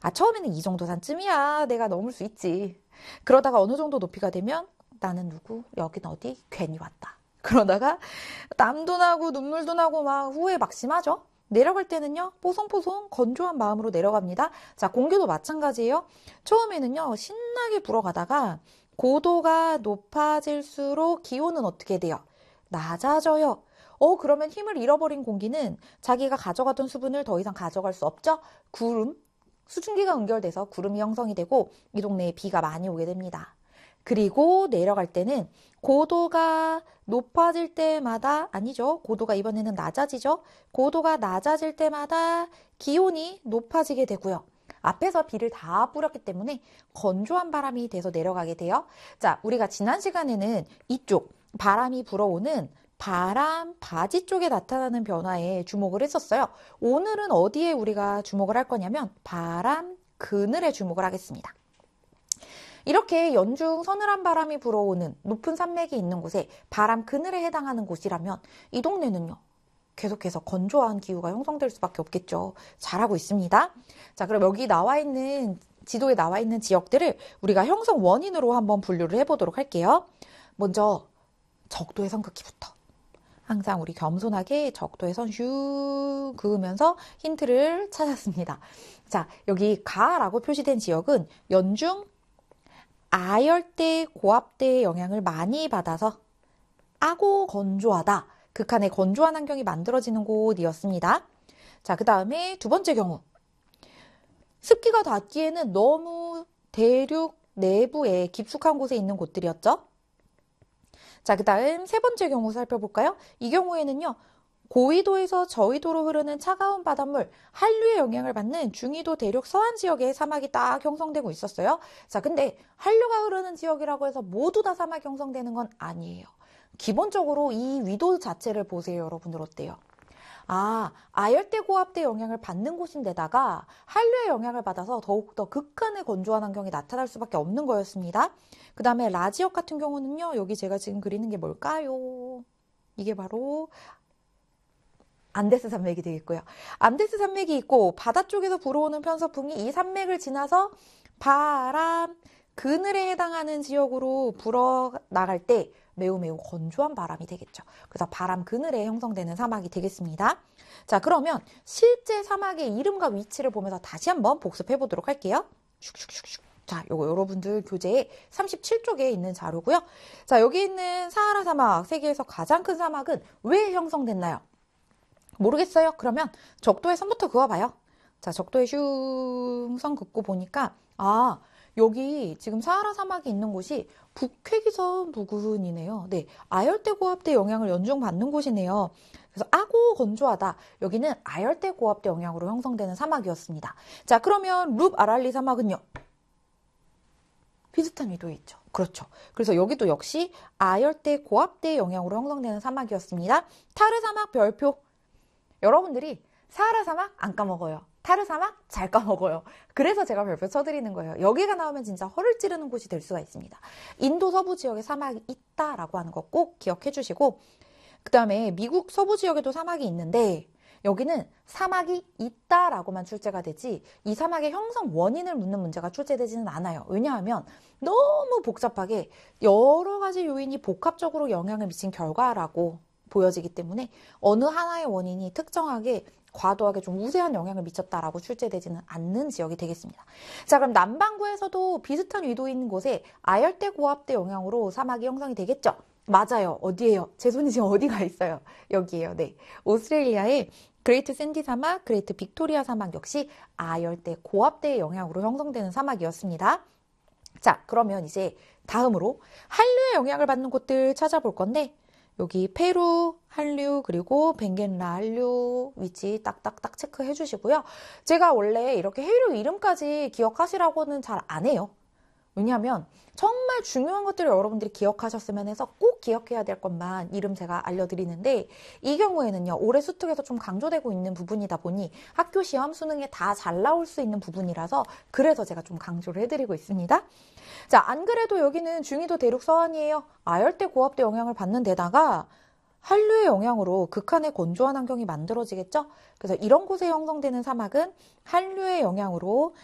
처음에는 이 정도 산쯤이야. 내가 넘을 수 있지. 그러다가 어느 정도 높이가 되면 나는 누구? 여긴 어디? 괜히 왔다. 그러다가 땀도 나고 눈물도 나고 막 후회 막심하죠. 내려갈 때는요, 뽀송뽀송 건조한 마음으로 내려갑니다. 자, 공기도 마찬가지예요. 처음에는요, 신나게 불어가다가 고도가 높아질수록 기온은 어떻게 돼요? 낮아져요. 그러면 힘을 잃어버린 공기는 자기가 가져가던 수분을 더 이상 가져갈 수 없죠? 구름, 수증기가 연결돼서 구름이 형성이 되고 이 동네에 비가 많이 오게 됩니다. 그리고 내려갈 때는 고도가 높아질 때마다, 아니죠. 고도가 이번에는 낮아지죠. 고도가 낮아질 때마다 기온이 높아지게 되고요. 앞에서 비를 다 뿌렸기 때문에 건조한 바람이 돼서 내려가게 돼요. 자, 우리가 지난 시간에는 이쪽 바람이 불어오는 바람 바지 쪽에 나타나는 변화에 주목을 했었어요. 오늘은 어디에 우리가 주목을 할 거냐면 바람 그늘에 주목을 하겠습니다. 이렇게 연중 서늘한 바람이 불어오는 높은 산맥이 있는 곳에 바람 그늘에 해당하는 곳이라면 이 동네는요. 계속해서 건조한 기후가 형성될 수밖에 없겠죠. 잘하고 있습니다. 자, 그럼 여기 나와 있는 지도에 나와 있는 지역들을 우리가 형성 원인으로 한번 분류를 해보도록 할게요. 먼저 적도의 선긋기부터. 항상 우리 겸손하게 적도의 선 슉 그으면서 힌트를 찾았습니다. 자, 여기 가라고 표시된 지역은 연중 아열대 고압대의 영향을 많이 받아서 아고 건조하다. 극한의 건조한 환경이 만들어지는 곳이었습니다. 자, 그 다음에 두 번째 경우. 습기가 닿기에는 너무 대륙 내부에 깊숙한 곳에 있는 곳들이었죠. 자, 그 다음 세 번째 경우 살펴볼까요? 이 경우에는요. 고위도에서 저위도로 흐르는 차가운 바닷물, 한류의 영향을 받는 중위도 대륙 서안 지역에 사막이 딱 형성되고 있었어요. 자, 근데 한류가 흐르는 지역이라고 해서 모두 다 사막이 형성되는 건 아니에요. 기본적으로 이 위도 자체를 보세요, 여러분들 어때요? 아열대 고압대 영향을 받는 곳인데다가 한류의 영향을 받아서 더욱더 극한의 건조한 환경이 나타날 수밖에 없는 거였습니다. 그 다음에 라지역 같은 경우는요, 여기 제가 지금 그리는 게 뭘까요? 이게 바로 안데스 산맥이 되겠고요. 안데스 산맥이 있고 바다 쪽에서 불어오는 편서풍이 이 산맥을 지나서 바람 그늘에 해당하는 지역으로 불어나갈 때 매우 건조한 바람이 되겠죠. 그래서 바람 그늘에 형성되는 사막이 되겠습니다. 자, 그러면 실제 사막의 이름과 위치를 보면서 다시 한번 복습해 보도록 할게요. 슉슉슉슉. 자, 요거 여러분들 교재에 37쪽에 있는 자료고요. 자, 여기 있는 사하라 사막, 세계에서 가장 큰 사막은 왜 형성됐나요? 모르겠어요? 그러면 적도의 선부터 그어봐요. 자, 적도의 슝 선 긋고 보니까 여기 지금 사하라 사막이 있는 곳이 북회기선 부근이네요. 네, 아열대 고압대 영향을 연중 받는 곳이네요. 그래서 아고 건조하다. 여기는 아열대 고압대 영향으로 형성되는 사막이었습니다. 자, 그러면 룹 아랄리 사막은요? 비슷한 위도에 있죠. 그렇죠. 그래서 여기도 역시 아열대 고압대 영향으로 형성되는 사막이었습니다. 타르 사막 별표. 여러분들이 사하라 사막 안 까먹어요. 타르 사막 잘 까먹어요. 그래서 제가 별표 쳐드리는 거예요. 여기가 나오면 진짜 허를 찌르는 곳이 될 수가 있습니다. 인도 서부 지역에 사막이 있다라고 하는 거 꼭 기억해 주시고, 그 다음에 미국 서부 지역에도 사막이 있는데 여기는 사막이 있다라고만 출제가 되지 이 사막의 형성 원인을 묻는 문제가 출제되지는 않아요. 왜냐하면 너무 복잡하게 여러 가지 요인이 복합적으로 영향을 미친 결과라고 보여지기 때문에 어느 하나의 원인이 특정하게 과도하게 좀 우세한 영향을 미쳤다라고 출제되지는 않는 지역이 되겠습니다. 자, 그럼 남반구에서도 비슷한 위도인 곳에 아열대 고압대 영향으로 사막이 형성이 되겠죠? 맞아요. 어디예요? 제 손이 지금 어디가 있어요? 여기에요. 네. 오스트레일리아의 그레이트 샌디 사막, 그레이트 빅토리아 사막 역시 아열대 고압대의 영향으로 형성되는 사막이었습니다. 자, 그러면 이제 다음으로 한류의 영향을 받는 곳들 찾아볼 건데 여기 페루 한류 그리고 벵겐라 한류 위치 딱딱딱 체크해 주시고요. 제가 원래 이렇게 해류 이름까지 기억하시라고는 잘 안 해요. 왜냐하면 정말 중요한 것들을 여러분들이 기억하셨으면 해서 꼭 기억해야 될 것만 이름 제가 알려드리는데 이 경우에는요. 올해 수특에서 좀 강조되고 있는 부분이다 보니 학교 시험 수능에 다 잘 나올 수 있는 부분이라서 그래서 제가 좀 강조를 해드리고 있습니다. 자, 안 그래도 여기는 중위도 대륙 서안이에요. 아열대 고압대 영향을 받는 데다가 한류의 영향으로 극한의 건조한 환경이 만들어지겠죠? 그래서 이런 곳에 형성되는 사막은 한류의 영향으로